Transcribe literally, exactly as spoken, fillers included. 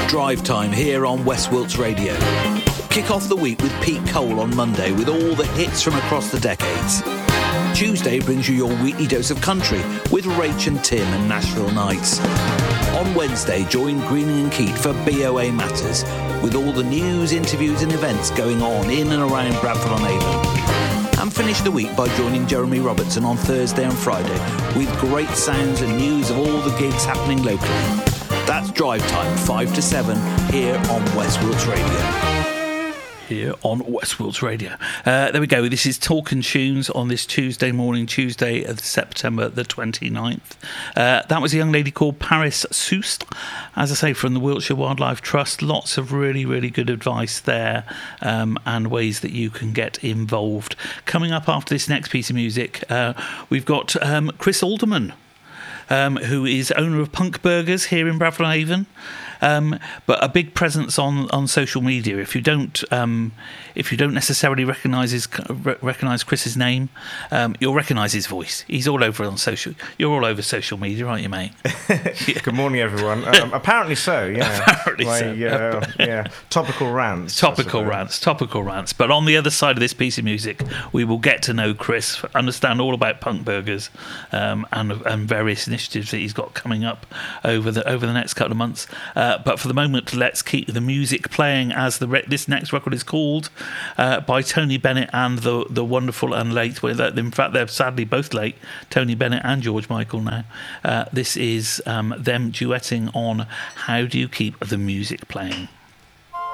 Drive Time here on West Wilts Radio. Kick off the week with Pete Cole on Monday with all the hits from across the decades. Tuesday brings you your weekly dose of country with Rach and Tim and Nashville Nights. On Wednesday, join Greening and Keat for B O A Matters with all the news, interviews and events going on in and around Bradford-on-Avon. And finish the week by joining Jeremy Robertson on Thursday and Friday with great sounds and news of all the gigs happening locally. That's Drive Time, five to seven, here on West Wilts Radio. Here on West Wilts Radio. Uh, there we go. This is Talk and Tunes on this Tuesday morning, Tuesday of September the twenty-ninth. Uh, that was a young lady called Paris Soust, as I say, from the Wiltshire Wildlife Trust. Lots of really, really good advice there um, and ways that you can get involved. Coming up after this next piece of music, uh, we've got um, Chris Alderman, Um, who is owner of Punk Burgers here in Bradford-on-Avon, um, but a big presence on, on social media. If you don't, um, if you don't necessarily recognise his recognise Chris's name, um, you'll recognise his voice. He's all over on social. You're all over social media, aren't you, mate? Yeah. Good morning, everyone. Um, apparently so. Yeah. Apparently My, so. Uh, yeah. Topical rants. Topical rants. Topical rants. But on the other side of this piece of music, we will get to know Chris, understand all about Punk Burgers, um, and and various initiatives that he's got coming up over the over the next couple of months. Uh, but for the moment, let's keep the music playing as the re- this next record is called uh, by Tony Bennett and the the wonderful and late. Well, in fact, they're sadly both late. Tony Bennett and George Michael now. Uh, this is um, them duetting on "How Do You Keep the Music Playing."